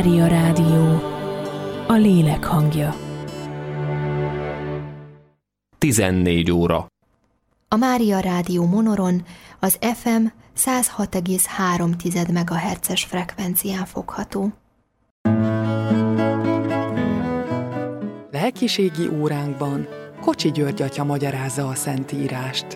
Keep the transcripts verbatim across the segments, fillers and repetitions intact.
Mária Rádió, a lélek hangja. tizennégy óra. A Mária Rádió Monoron az ef em száz hat egész három megahertzes frekvencián fogható. Lelkiségi óránkban Kocsi György atya magyarázza a Szentírást.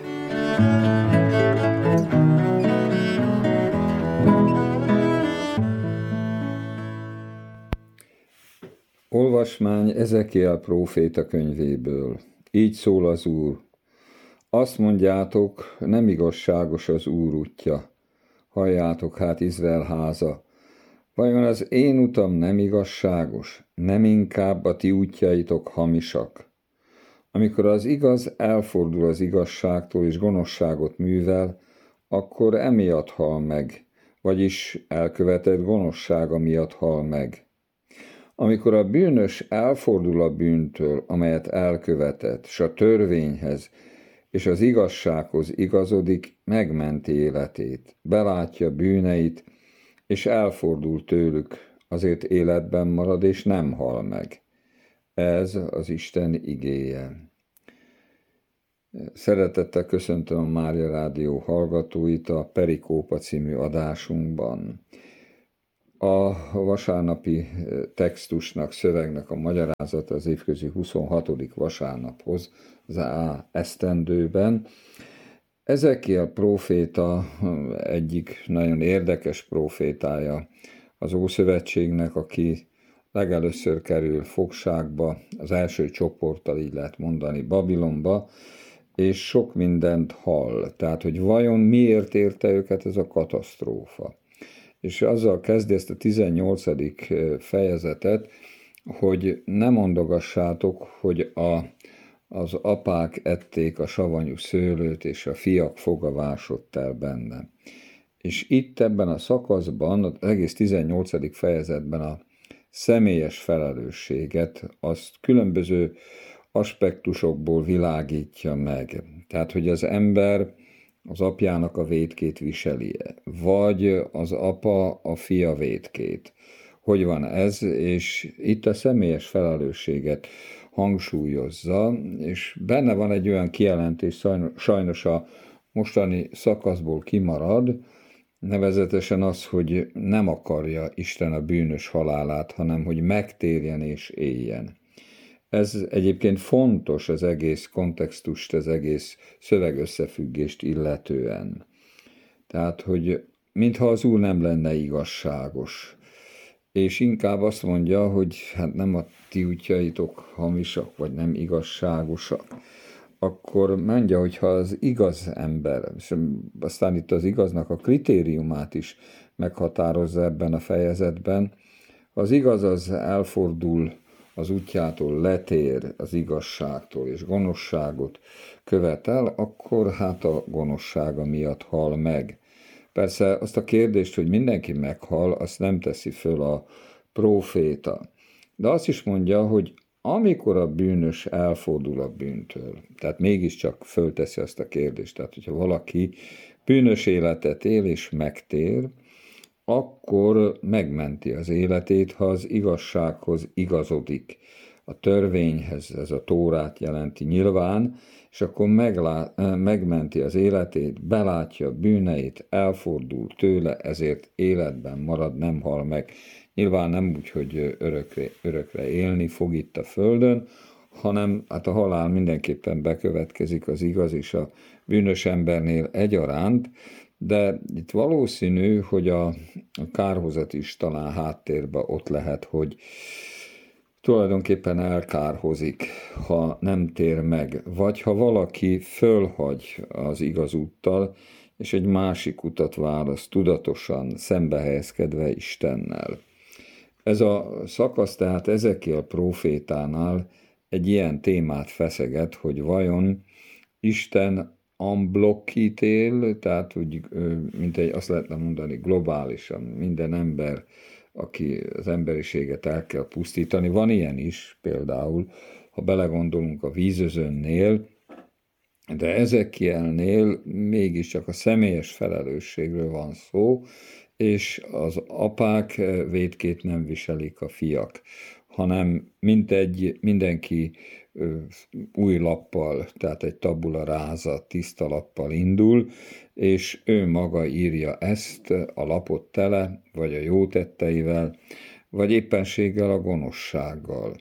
Olvasmány Ezekiel próféta könyvéből. Így szól az Úr. Azt mondjátok, nem igazságos az Úr útja. Halljátok hát, Izrael háza. Vajon az én utam nem igazságos? Nem inkább a ti útjaitok hamisak? Amikor az igaz elfordul az igazságtól és gonoszságot művel, akkor emiatt hal meg, vagyis elkövetett gonoszsága miatt hal meg. Amikor a bűnös elfordul a bűntől, amelyet elkövetett, s a törvényhez, és az igazsághoz igazodik, megmenti életét, belátja bűneit, és elfordul tőlük, azért életben marad, és nem hal meg. Ez az Isten igéje. Szeretettel köszöntöm a Mária Rádió hallgatóit a Perikópa című adásunkban. A vasárnapi textusnak, szövegnek a magyarázata az évközi huszonhatodik vasárnaphoz, az A esztendőben. Ezekiel próféta egyik nagyon érdekes prófétája az Ószövetségnek, aki legelőször kerül fogságba, az első csoporttal, így lehet mondani, Babilonba, és sok mindent hall. Tehát, hogy vajon miért érte őket ez a katasztrófa. És azzal kezdi ezt a tizennyolcadik fejezetet, hogy ne mondogassátok, hogy a, az apák ették a savanyú szőlőt, és a fiak foga vásott el benne. És itt ebben a szakaszban, az egész tizennyolcadik fejezetben a személyes felelősséget, azt különböző aspektusokból világítja meg. Tehát, hogy az ember az apjának a vétkét viseli-e, vagy az apa a fia vétkét. Hogy van ez? És itt a személyes felelősséget hangsúlyozza, és benne van egy olyan kijelentés, sajnos a mostani szakaszból kimarad, nevezetesen az, hogy nem akarja Isten a bűnös halálát, hanem hogy megtérjen és éljen. Ez egyébként fontos az egész kontextust, az egész szövegösszefüggést illetően. Tehát, hogy mintha az Úr nem lenne igazságos, és inkább azt mondja, hogy hát nem a ti útjaitok hamisak, vagy nem igazságosak, akkor mondja, hogy ha az igaz ember, és aztán itt az igaznak a kritériumát is meghatározza ebben a fejezetben, az igaz az elfordul az útjától, letér az igazságtól, és gonoszságot követel, akkor hát a gonoszsága miatt hal meg. Persze azt a kérdést, hogy mindenki meghal, azt nem teszi föl a próféta. De azt is mondja, hogy amikor a bűnös elfordul a bűntől, tehát mégiscsak fölteszi azt a kérdést, tehát hogyha valaki bűnös életet él és megtér, akkor megmenti az életét, ha az igazsághoz igazodik. A törvényhez, ez a Tórát jelenti nyilván, és akkor meglá- megmenti az életét, belátja bűneit, elfordul tőle, ezért életben marad, nem hal meg. Nyilván nem úgy, hogy örökre, örökre élni fog itt a földön, hanem hát a halál mindenképpen bekövetkezik az igaz és a bűnös embernél egyaránt, de itt valószínű, hogy a, a kárhozat is talán háttérben ott lehet, hogy tulajdonképpen elkárhozik, ha nem tér meg, vagy ha valaki fölhagy az igaz úttal, és egy másik utat választ tudatosan, szembehelyezkedve Istennel. Ez a szakasz tehát Ezekiel prófétánál egy ilyen témát feszeget, hogy vajon Isten unblock ítél, tehát úgy, mint egy, azt lehetne mondani globálisan, minden ember, aki az emberiséget el kell pusztítani. Van ilyen is például, ha belegondolunk a vízözönnél, de Ezekielnél mégiscsak a személyes felelősségről van szó, és az apák vétkét nem viselik a fiak, hanem mintegy, mindenki új lappal, tehát egy tabula ráza, tiszta lappal indul, és ő maga írja ezt a lapot tele, vagy a jó tetteivel, vagy éppenséggel a gonoszsággal.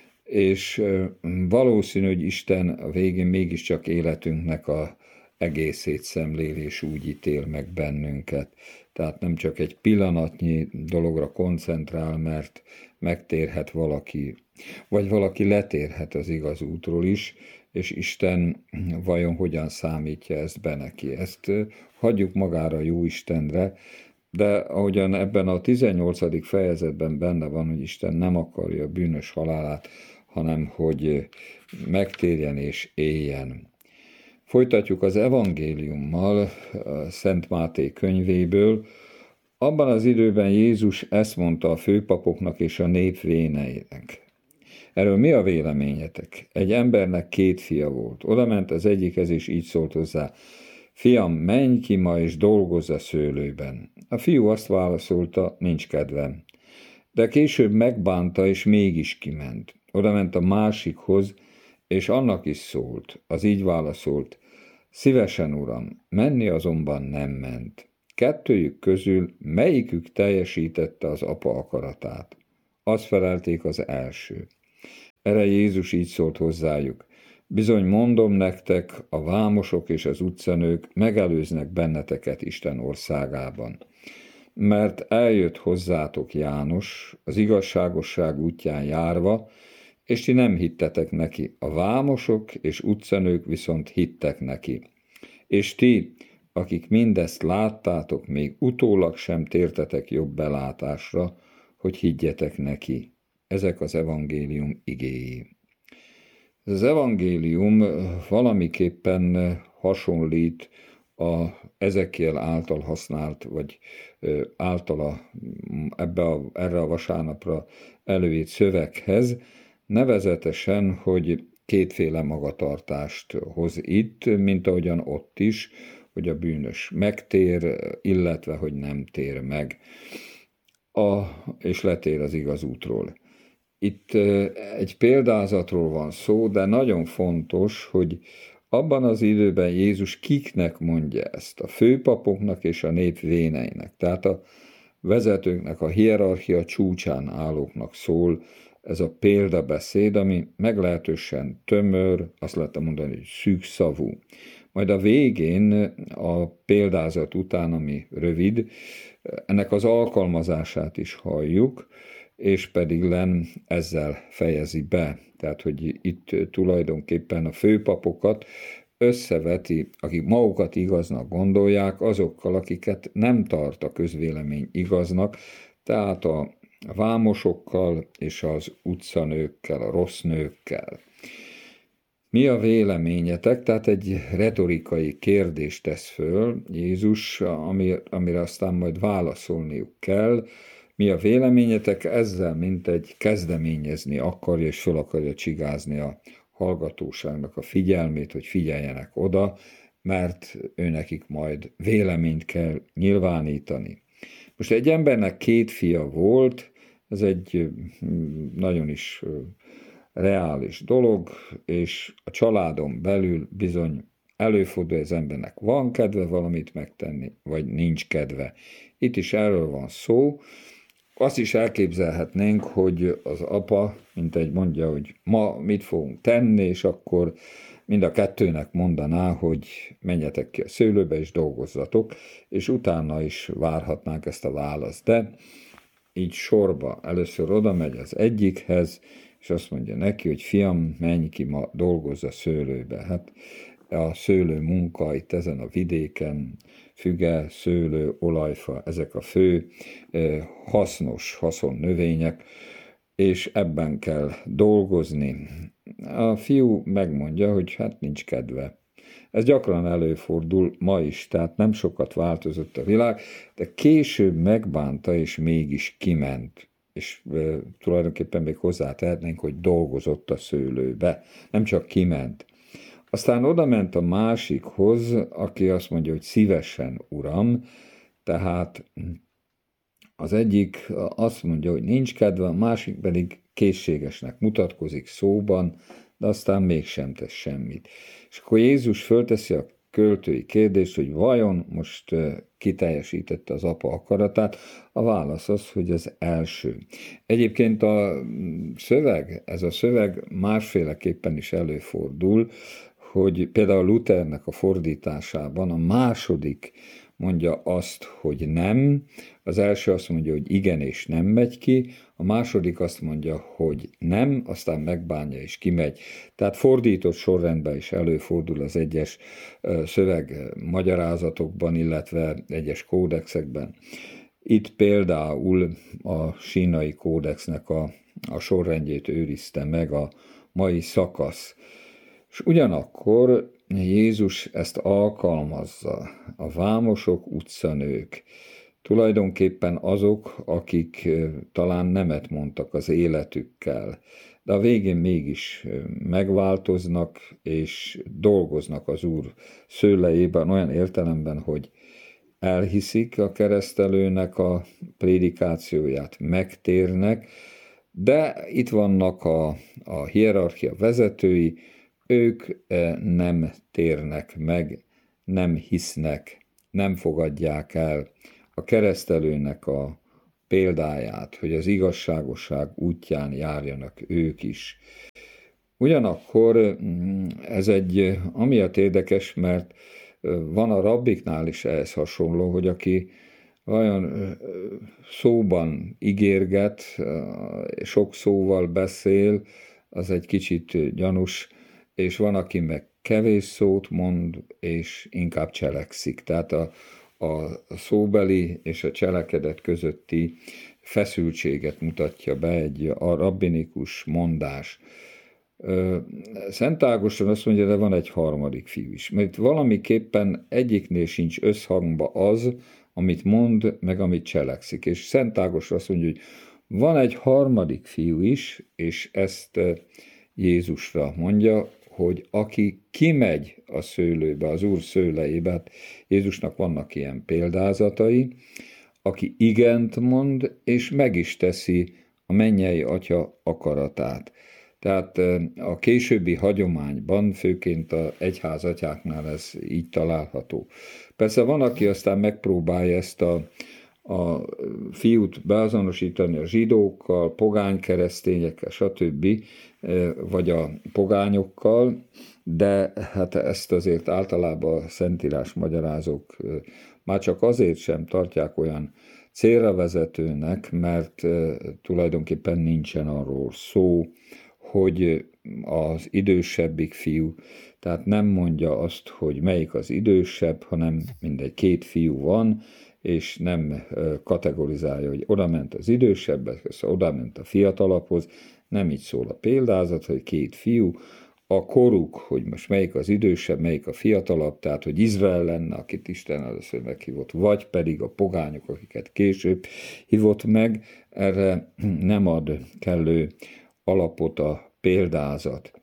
És valószínű, hogy Isten a végén mégiscsak életünknek a egészét szemlél, és úgy ítél meg bennünket. Tehát nem csak egy pillanatnyi dologra koncentrál, mert megtérhet valaki, vagy valaki letérhet az igaz útról is, és Isten vajon hogyan számítja ezt be neki. Ezt hagyjuk magára jó Istenre, de ahogyan ebben a tizennyolcadik fejezetben benne van, hogy Isten nem akarja a bűnös halálát, hanem hogy megtérjen és éljen. Folytatjuk az evangéliummal, a Szent Máté könyvéből. Abban az időben Jézus ezt mondta a főpapoknak és a nép véneinek. Erről mi a véleményetek? Egy embernek két fia volt. Oda ment az egyikhez, és így szólt hozzá: fiam, menj ki ma és dolgozz a szőlőben. A fiú azt válaszolta: nincs kedvem. De később megbánta, és mégis kiment. Oda ment a másikhoz, és annak is szólt. Az így válaszolt: szívesen, uram, menni azonban nem ment. Kettőjük közül melyikük teljesítette az apa akaratát? Azt felelték: az első. Erre Jézus így szólt hozzájuk: bizony mondom nektek, a vámosok és az utcanők megelőznek benneteket Isten országában. Mert eljött hozzátok János, az igazságosság útján járva, és ti nem hittetek neki, a vámosok és utcanők viszont hittek neki. És ti, akik mindezt láttátok, még utólag sem tértetek jobb belátásra, hogy higgyetek neki. Ezek az evangélium igéi. Ez az evangélium valamiképpen hasonlít a Ezekiel által használt, vagy általa ebbe a, erre a vasárnapra előírt szöveghez, nevezetesen, hogy kétféle magatartást hoz itt, mint ahogyan ott is, hogy a bűnös megtér, illetve hogy nem tér meg, a, és letér az igaz útról. Itt egy példázatról van szó, de nagyon fontos, hogy abban az időben Jézus kiknek mondja ezt? A főpapoknak és a nép véneinek. Tehát a vezetőknek, a hierarchia csúcsán állóknak szól ez a példabeszéd, ami meglehetősen tömör, azt lehetne mondani, hogy szűkszavú. Majd a végén, a példázat után, ami rövid, ennek az alkalmazását is halljuk, és pedig len ezzel fejezi be. Tehát, hogy itt tulajdonképpen a főpapokat összeveti, akik magukat igaznak gondolják, azokkal, akiket nem tart a közvélemény igaznak, tehát a vámosokkal és az utcanőkkel, a rossz nőkkel. Mi a véleményetek? Tehát egy retorikai kérdést tesz föl Jézus, amire aztán majd válaszolniuk kell. Mi a véleményetek? Ezzel mint egy kezdeményezni akarja, és föl akarja csigázni a hallgatóságnak a figyelmét, hogy figyeljenek oda, mert őnekik majd véleményt kell nyilvánítani. Most egy embernek két fia volt, ez egy nagyon is reális dolog, és a családon belül bizony előfordul, hogy az embernek van kedve valamit megtenni, vagy nincs kedve. Itt is erről van szó. Azt is elképzelhetnénk, hogy az apa, mint egy mondja, hogy ma mit fogunk tenni, és akkor mind a kettőnek mondaná, hogy menjetek ki a szőlőbe és dolgozzatok, és utána is várhatnánk ezt a választ. De így sorba először oda megy az egyikhez, és azt mondja neki, hogy fiam, menj ki ma, dolgozz a szőlőbe. Hát a szőlő munka itt ezen a vidéken, füge, szőlő, olajfa, ezek a fő hasznos haszonnövények, és ebben kell dolgozni. A fiú megmondja, hogy hát nincs kedve. Ez gyakran előfordul ma is, tehát nem sokat változott a világ, de később megbánta, és mégis kiment. És e, tulajdonképpen még hozzátehetnénk, hogy dolgozott a szőlőbe, nem csak kiment. Aztán oda ment a másikhoz, aki azt mondja, hogy szívesen, uram, tehát Az egyik azt mondja, hogy nincs kedve, a másik pedig készségesnek mutatkozik szóban, de aztán mégsem tesz semmit. És akkor Jézus fölteszi a költői kérdést, hogy vajon most kiteljesítette az apa akaratát. A válasz az, hogy az első. Egyébként a szöveg, ez a szöveg másféleképpen is előfordul, hogy például Luthernek a fordításában a második mondja azt, hogy nem, az első azt mondja, hogy igen és nem megy ki, a második azt mondja, hogy nem, aztán megbánja és kimegy. Tehát fordított sorrendben is előfordul az egyes szöveg magyarázatokban, illetve egyes kódexekben. Itt például a sínai kódexnek a, a sorrendjét őrizte meg a mai szakasz. És ugyanakkor Jézus ezt alkalmazza. A vámosok, utcanők, tulajdonképpen azok, akik talán nemet mondtak az életükkel, de a végén mégis megváltoznak, és dolgoznak az Úr szőlejében olyan értelemben, hogy elhiszik a keresztelőnek a prédikációját, megtérnek, de itt vannak a, a hierarchia vezetői, ők nem térnek meg, nem hisznek, nem fogadják el a keresztelőnek a példáját, hogy az igazságosság útján járjanak ők is. Ugyanakkor ez egy, amiatt érdekes, mert van a rabbiknál is ehhez hasonló, hogy aki olyan szóban ígérget, sok szóval beszél, az egy kicsit gyanús, és van, aki meg kevés szót mond, és inkább cselekszik. Tehát a, a szóbeli és a cselekedet közötti feszültséget mutatja be egy a rabbinikus mondás. Szent Ágoston azt mondja, de van egy harmadik fiú is, mert valamiképpen egyiknél sincs összhangba az, amit mond, meg amit cselekszik. És Szent Ágoston azt mondja, hogy van egy harmadik fiú is, és ezt Jézusra mondja, hogy aki kimegy a szőlőbe, az Úr szőlejébe, hát Jézusnak vannak ilyen példázatai, aki igent mond, és meg is teszi a mennyei Atya akaratát. Tehát a későbbi hagyományban, főként az egyházatyáknál ez így található. Persze van, aki aztán megpróbálja ezt a, a fiút beazonosítani a zsidókkal, pogány keresztényekkel, stb., vagy a pogányokkal, de hát ezt azért általában a Szentírás magyarázók már csak azért sem tartják olyan célra vezetőnek, mert tulajdonképpen nincsen arról szó, hogy az idősebbik fiú, tehát nem mondja azt, hogy melyik az idősebb, hanem mindegy, két fiú van, és nem kategorizálja, hogy oda ment az idősebbek, oda ment a fiatalabbhoz, nem így szól a példázat, hogy két fiú, a koruk, hogy most melyik az idősebb, melyik a fiatalabb, tehát hogy Izrael lenne, akit Isten először meghívott, vagy pedig a pogányok, akiket később hívott meg, erre nem ad kellő alapot a példázat.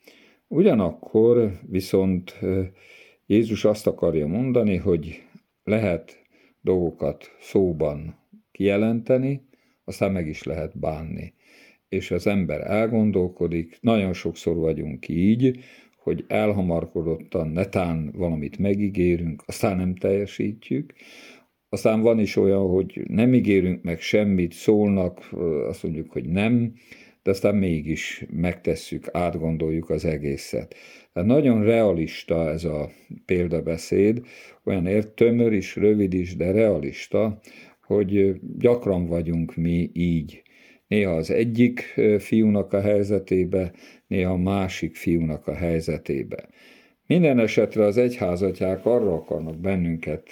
Ugyanakkor viszont Jézus azt akarja mondani, hogy lehet dolgokat szóban kijelenteni, aztán meg is lehet bánni. És az ember elgondolkodik, nagyon sokszor vagyunk így, hogy elhamarkodottan netán valamit megígérünk, aztán nem teljesítjük, aztán van is olyan, hogy nem ígérünk meg semmit, szólnak, azt mondjuk, hogy nem, de aztán mégis megtesszük, átgondoljuk az egészet. Tehát nagyon realista ez a példabeszéd, olyan ért tömör is, rövid is, de realista, hogy gyakran vagyunk mi így. Néha az egyik fiúnak a helyzetébe, néha a másik fiúnak a helyzetébe. Minden esetre az egyházatyák arra akarnak bennünket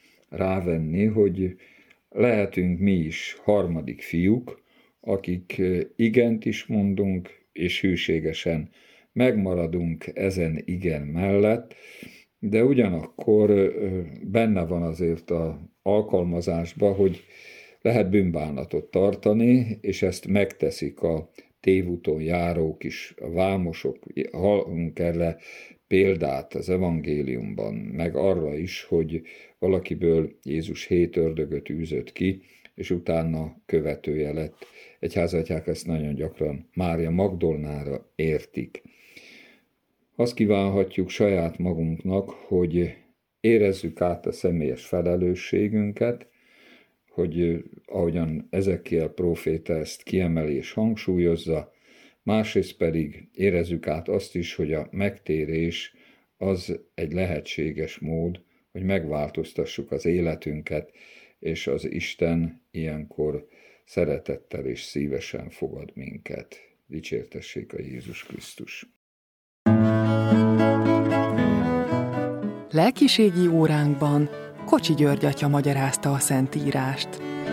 rávenni, hogy lehetünk mi is harmadik fiúk, akik igent is mondunk, és hűségesen megmaradunk ezen igen mellett, de ugyanakkor benne van azért az alkalmazásban, hogy lehet bűnbánatot tartani, és ezt megteszik a tévúton járók is, a vámosok. Hallunk erre példát az evangéliumban, meg arra is, hogy valakiből Jézus hét ördögöt űzött ki, és utána követője lett. Egyházatják ezt nagyon gyakran Mária Magdolnára értik. Azt kívánhatjuk saját magunknak, hogy érezzük át a személyes felelősségünket, hogy ahogyan Ezekiel próféta ezt kiemeli és hangsúlyozza, másrészt pedig érezzük át azt is, hogy a megtérés az egy lehetséges mód, hogy megváltoztassuk az életünket, és az Isten ilyenkor szeretettel és szívesen fogad minket. Dicsértessék a Jézus Krisztus! Lelkiségi óránkban Kocsi György atya magyarázta a Szentírást.